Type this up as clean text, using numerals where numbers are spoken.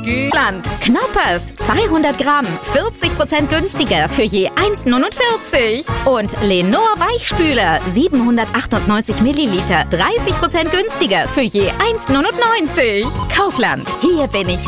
Land. Knoppers, 200 Gramm, 40% günstiger für je 1,49. Und Lenor Weichspüler, 798 Milliliter, 30% günstiger für je 1,99. Kaufland, hier bin ich